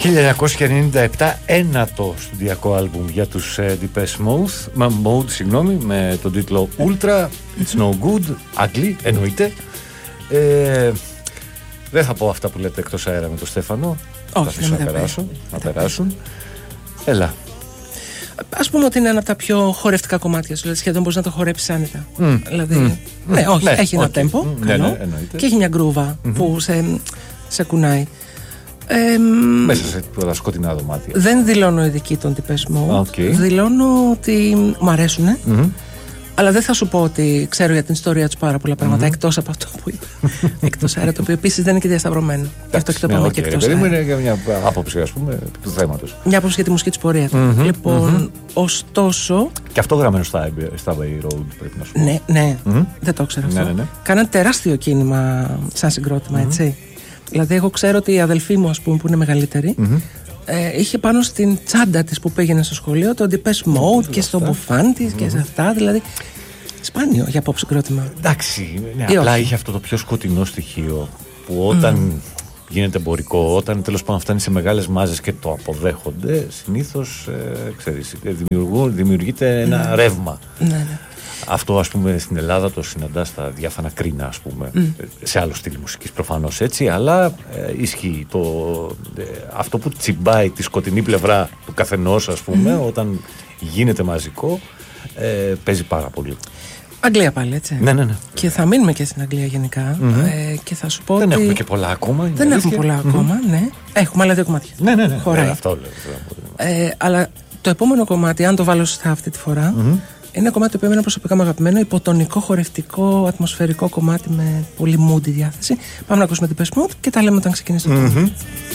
1997, ένατο στουδιακό άλμπουμ για τους Depeche Mode, με τον τίτλο Ultra, It's No Good, Ugly, εννοείται. Δεν θα πω αυτά που λέτε εκτός αέρα με τον Στέφανο. Όχι, θα να περάσουν. Έλα. Ας πούμε ότι είναι ένα από τα πιο χορευτικά κομμάτια σου, δηλαδή σχεδόν μπορείς να το χορέψεις άνετα. Δηλαδή, έχει ένα τέμπο, καλό, και έχει μια γκρούβα που σε κουνάει. Μέσα σε πολλά σκοτεινά δωμάτια. Δεν δηλώνω ειδική των Depeche Mode. Δηλώνω ότι μου αρέσουνε. Αλλά δεν θα σου πω ότι ξέρω για την ιστορία τους πάρα πολλά πράγματα εκτός από αυτό που είπα. Εκτός αέρα, το οποίο επίσης δεν είναι και διασταυρωμένο. Γι' αυτό και το πάμε και εκτός αέρα. Είναι για μια άποψη, ας πούμε, του θέματος. Μια άποψη για τη μουσική της πορεία. Λοιπόν, ωστόσο. Και αυτό γραμμένο στα Abbey Road, πρέπει να σου πω. Ναι, δεν το ξέρω αυτό. Κάναν τεράστιο κίνημα σαν συγκρότημα, έτσι. Δηλαδή, εγώ ξέρω ότι η αδελφή μου, ας πούμε, που είναι μεγαλύτερη, είχε πάνω στην τσάντα της που πήγαινε στο σχολείο το Depeche Mode και στο μπουφάν της και σε αυτά. Δηλαδή, σπάνιο για pop συγκρότημα. Εντάξει, απλά είχε αυτό το πιο σκοτεινό στοιχείο που όταν γίνεται εμπορικό, όταν τέλος πάντων φτάνει σε μεγάλες μάζες και το αποδέχονται, συνήθως δημιουργείται ένα ρεύμα. Ναι. Αυτό, ας πούμε, στην Ελλάδα το συναντά στα διάφανα κρίνα, ας πούμε, σε άλλο στυλ μουσικής προφανώς έτσι, αλλά ισχύει αυτό που τσιμπάει τη σκοτεινή πλευρά του καθενός, ας πούμε, όταν γίνεται μαζικό, παίζει πάρα πολύ. Αγγλία πάλι, έτσι. Ναι. Και θα μείνουμε και στην Αγγλία γενικά. Και θα σου πω δεν ότι έχουμε και πολλά ακόμα. Δεν έχουμε πολλά ακόμα, ναι. Έχουμε άλλα 2 κομμάτια. Ναι. Χωράει. Αυτό λέω. Αλλά το επόμενο κομμάτι, αν το βάλω σωστά αυτή τη φορά, είναι ένα κομμάτι που εμένα προσωπικά μου αγαπημένο, υποτονικό, χορευτικό, ατμοσφαιρικό κομμάτι με πολύ moody διάθεση. Πάμε να ακούσουμε την Depeche Mode και τα λέμε όταν ξεκινήσει το